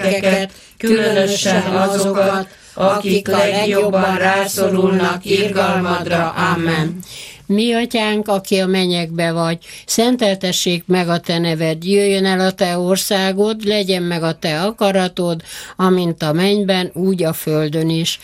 gyermekeket, különösen azokat, akik legjobban rászorulnak irgalmadra. Amen. Mi atyánk, aki a mennyekbe vagy, szenteltessék meg a te neved, jöjjön el a te országod, legyen meg a te akaratod, amint a mennyben, úgy a földön is.